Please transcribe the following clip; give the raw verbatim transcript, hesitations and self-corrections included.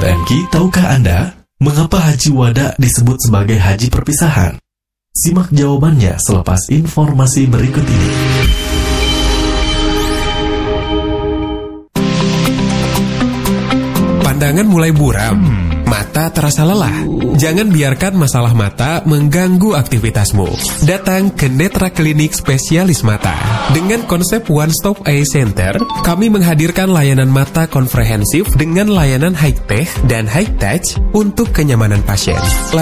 Sobat M K, tahukah Anda mengapa Haji Wada disebut sebagai haji perpisahan? Simak jawabannya selepas informasi berikut ini. Pandangan mulai buram, mata terasa lelah. Jangan biarkan masalah mata mengganggu aktivitasmu. Datang ke Netra Klinik Spesialis Mata. Dengan konsep One Stop Eye Center, kami menghadirkan layanan mata komprehensif dengan layanan high-tech dan high-touch untuk kenyamanan pasien.